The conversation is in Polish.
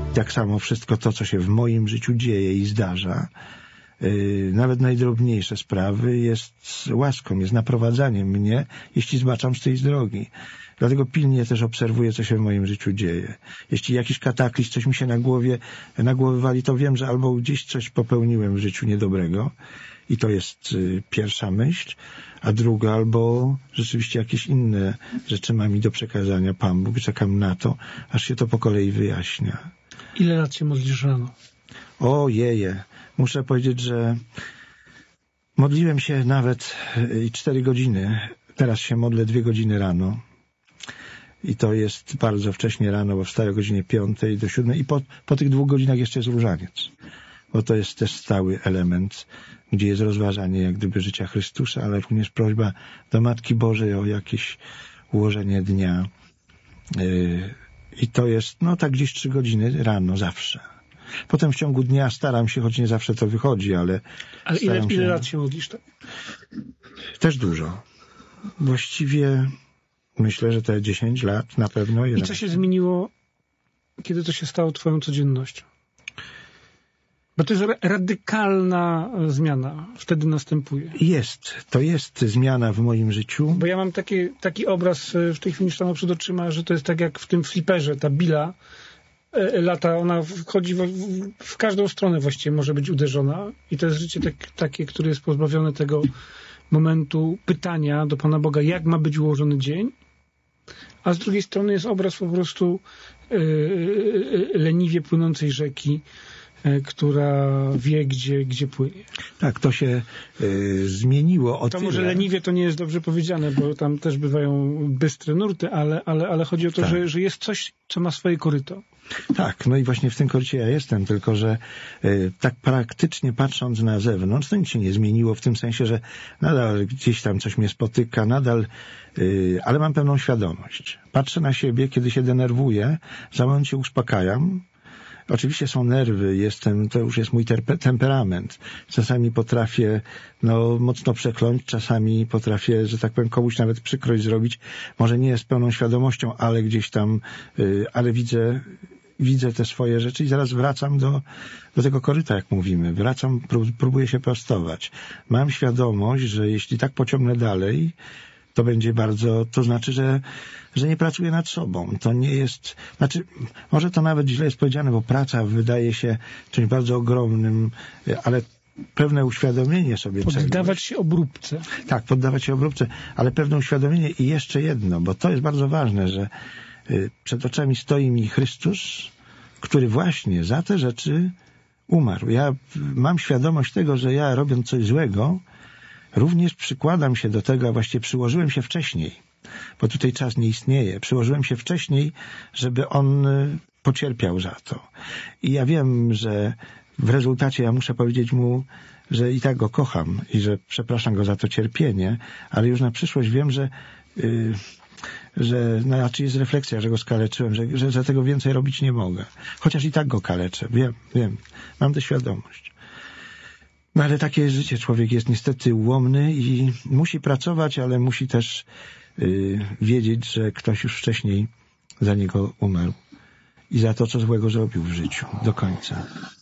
Tak samo wszystko to, co się w moim życiu dzieje i zdarza, nawet najdrobniejsze sprawy, jest łaską, jest naprowadzaniem mnie, jeśli zbaczam z tej drogi. Dlatego pilnie też obserwuję, co się w moim życiu dzieje. Jeśli jakiś kataklizm, coś mi się na głowę wali, to wiem, że albo gdzieś coś popełniłem w życiu niedobrego i to jest pierwsza myśl, a druga, albo rzeczywiście jakieś inne rzeczy ma mi do przekazania Pan Bóg. Czekam na to, aż się to po kolei wyjaśnia. Ile lat się modlisz rano? Ojeje. Muszę powiedzieć, że modliłem się nawet 4 godziny. Teraz się modlę 2 godziny rano. I to jest bardzo wcześnie rano, bo wstaję o godzinie 5 do 7 i po tych 2 godzinach jeszcze jest różaniec. Bo to jest też stały element, gdzie jest rozważanie jak gdyby życia Chrystusa, ale również prośba do Matki Bożej o jakieś ułożenie dnia. I to jest, tak gdzieś 3 godziny rano zawsze. Potem w ciągu dnia staram się, choć nie zawsze to wychodzi, ale ile lat się modlisz? Tak? Też dużo. Właściwie myślę, że te 10 lat na pewno. I co się zmieniło, kiedy to się stało twoją codziennością? Bo to jest radykalna zmiana. Wtedy następuje. To jest zmiana w moim życiu. Bo ja mam taki obraz w tej chwili stanął przed oczyma, że to jest tak jak w tym fliperze, ta billa lata, ona wchodzi w każdą stronę właściwie może być uderzona i to jest życie takie, które jest pozbawione tego momentu pytania do Pana Boga, jak ma być ułożony dzień, a z drugiej strony jest obraz po prostu leniwie płynącej rzeki, która wie, gdzie płynie. Tak, to się zmieniło. To może leniwie to nie jest dobrze powiedziane, bo tam też bywają bystre nurty, ale chodzi o to, tak, że jest coś, co ma swoje koryto. Tak, i właśnie w tym korycie ja jestem, tylko że tak praktycznie patrząc na zewnątrz, to nic się nie zmieniło w tym sensie, że nadal gdzieś tam coś mnie spotyka, ale mam pewną świadomość. Patrzę na siebie, kiedy się denerwuję, za moment się uspokajam. Oczywiście są nerwy, to już jest mój temperament. Czasami potrafię mocno przekląć, czasami potrafię, że tak powiem, komuś nawet przykrość zrobić. Może nie z pełną świadomością, ale gdzieś tam, ale widzę te swoje rzeczy i zaraz wracam do tego koryta, jak mówimy. Wracam, próbuję się prostować. Mam świadomość, że jeśli tak pociągnę dalej, to będzie to znaczy, że nie pracuję nad sobą. To nie jest, może to nawet źle jest powiedziane, bo praca wydaje się czymś bardzo ogromnym, ale pewne uświadomienie sobie poddawać się obróbce. Tak, poddawać się obróbce, ale pewne uświadomienie i jeszcze jedno, bo to jest bardzo ważne, że przed oczami stoi mi Chrystus, który właśnie za te rzeczy umarł. Ja mam świadomość tego, że ja robiąc coś złego, również przykładam się do tego, a właściwie przyłożyłem się wcześniej, bo tutaj czas nie istnieje. Przyłożyłem się wcześniej, żeby on pocierpiał za to. I ja wiem, że w rezultacie ja muszę powiedzieć mu, że i tak go kocham i że przepraszam go za to cierpienie, ale już na przyszłość wiem, że jest refleksja, że go skaleczyłem, że tego więcej robić nie mogę. Chociaż i tak go kaleczę. Wiem. Mam tę świadomość. Ale takie jest życie. Człowiek jest niestety ułomny i musi pracować, ale musi też wiedzieć, że ktoś już wcześniej za niego umarł i za to, co złego zrobił w życiu do końca.